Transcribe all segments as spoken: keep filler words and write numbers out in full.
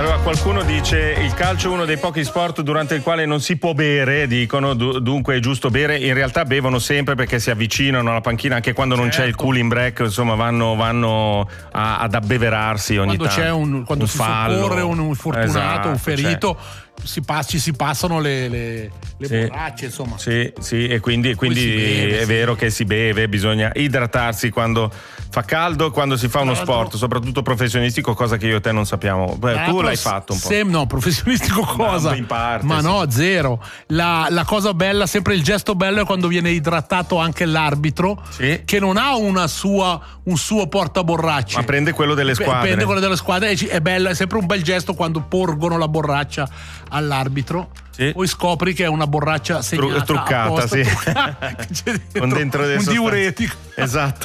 Allora, qualcuno dice il calcio è uno dei pochi sport durante il quale non si può bere, dicono, du- dunque è giusto bere. In realtà bevono sempre perché si avvicinano alla panchina, anche quando non certo. c'è il cooling break, insomma vanno, vanno a- ad abbeverarsi ogni quando tanto. C'è un, quando un si fallo. soccorre un infortunato, Esatto, un ferito, cioè. si pass- ci si passano le, le, le Sì. borracce, insomma. Sì, sì, e quindi, Poi quindi si beve, è sì. vero che si beve, bisogna idratarsi quando fa caldo e quando si fa uno Tra l'altro- sport, soprattutto professionistico, cosa che io e te non sappiamo. Beh, Tra tu l'altro, l'hai fatto un po'. sem- no, professionistico cosa? Ma in parte, Ma sì. no, zero. La, la cosa bella, sempre il gesto bello è quando viene idratato anche l'arbitro, Sì. che non ha una sua, un suo portaborracce. Ma prende quello delle Pe- squadre. Prende quello delle squadre e ci- è bello, è sempre un bel gesto quando porgono la borraccia all'arbitro. Sì. Poi scopri che è una borraccia segnata Tru- truccata, apposta, sì. truccata, che c'è dentro, Con dentro delle un sostanze. diuretico. Esatto.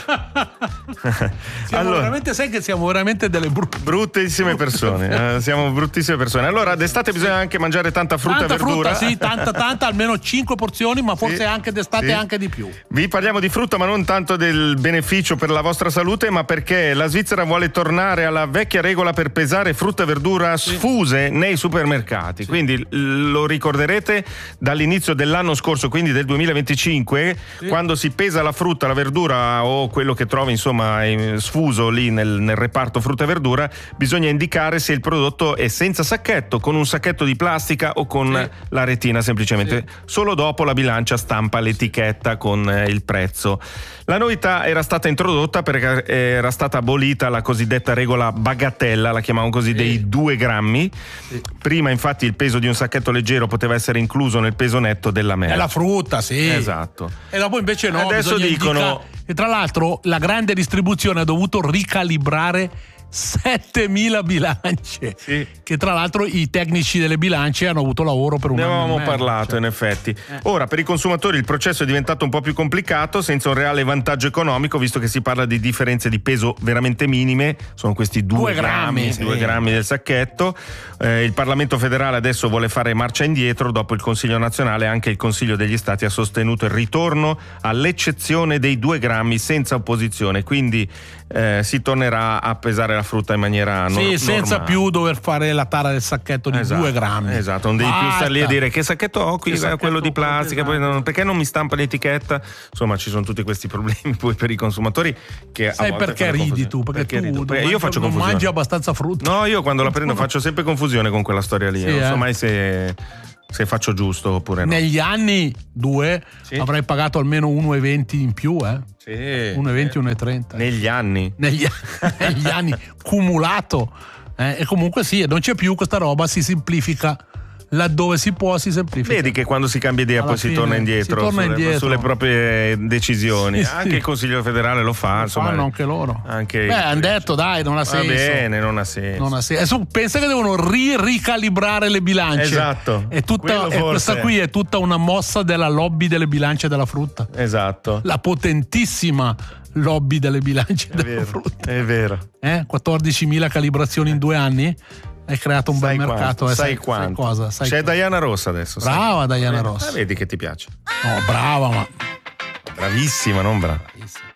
Siamo Allora, veramente, sai che siamo veramente delle brutte bruttissime persone, eh, siamo bruttissime persone. Allora, d'estate bisogna anche mangiare tanta frutta tanta e verdura. frutta, sì, tanta tanta, almeno cinque porzioni, ma forse Sì, anche d'estate sì. anche di più. Vi parliamo di frutta, ma non tanto del beneficio per la vostra salute, ma perché la Svizzera vuole tornare alla vecchia regola per pesare frutta e verdura sfuse nei supermercati. Quindi l- lo ricorderete dall'inizio dell'anno scorso, quindi del duemilaventicinque, quando si pesa la frutta, la verdura o quello che trovi insomma in- sfuso lì nel, nel reparto frutta e verdura, bisogna indicare se il prodotto è senza sacchetto, con un sacchetto di plastica o con Sì. la retina semplicemente. Solo dopo la bilancia stampa l'etichetta con eh, il prezzo. La novità era stata introdotta perché era stata abolita la cosiddetta regola bagatella, la chiamavamo così, dei due grammi. Prima infatti il peso di un sacchetto leggero poteva essere incluso nel peso netto della merce. È la frutta, sì. Esatto. E dopo invece no. Adesso bisogna dicono- indica- E tra l'altro la grande distribuzione ha dovuto ricalibrare settemila bilance, Sì. che tra l'altro i tecnici delle bilance hanno avuto lavoro per un Ne anno e avevamo mezzo, parlato, cioè. in effetti. Ora, per i consumatori il processo è diventato un po' più complicato, senza un reale vantaggio economico, visto che si parla di differenze di peso veramente minime, sono questi due, Due grammi, grammi, sì. due grammi del sacchetto. Eh, il Parlamento federale adesso vuole fare marcia indietro, dopo il Consiglio nazionale anche il Consiglio degli Stati ha sostenuto il ritorno all'eccezione dei due grammi senza opposizione, quindi eh, si tornerà a pesare la frutta in maniera no- Sì, senza normale. più dover fare la tara del sacchetto di Esatto, due grammi. Esatto, non devi più Basta. stare lì a dire che sacchetto ho qui, Che eh, sacchetto quello di ho, plastica, esatto. poi non- perché non mi stampa l'etichetta? Insomma, ci sono tutti questi problemi poi per i consumatori che a Sai volte perché fanno ridi confusione. tu? Perché, tu rido? non Perché io mangi- faccio non confusione. mangi abbastanza frutta. No, io quando la prendo faccio sempre confusione con quella storia lì, Sì, non so eh. mai se, se faccio giusto oppure no. Negli anni due Sì. avrei pagato almeno uno e venti in più, eh? Sì. uno e venti, uno e trenta. Negli anni. Negli, negli anni cumulato. Eh, e comunque sì, non c'è più questa roba, si semplifica. Laddove si può si semplifica. Vedi che quando si cambia idea Alla poi si fine torna indietro, si torna sulle, indietro. sulle proprie decisioni. Sì, sì. Anche il Consiglio federale lo fa, insomma. Fanno anche loro. Anche Beh, hanno detto dai, non ha Va senso. bene, non ha senso. Non ha senso. Adesso pensa che devono ri- ricalibrare le bilance. Esatto. È tutta, Quello e questa forse. qui è tutta una mossa della lobby delle bilance della frutta. Esatto. La potentissima lobby delle bilance È della vero, frutta. è vero. Eh? quattordicimila calibrazioni in due anni? Hai creato un Sai bel mercato. quanto, eh, sai sai, quanto. sai cosa? Sai C'è cosa. Diana Rossa adesso. sai. Brava Diana Eh, Rossa. vedi che ti piace. No, brava, ma Bravissima, non brava. bravissima.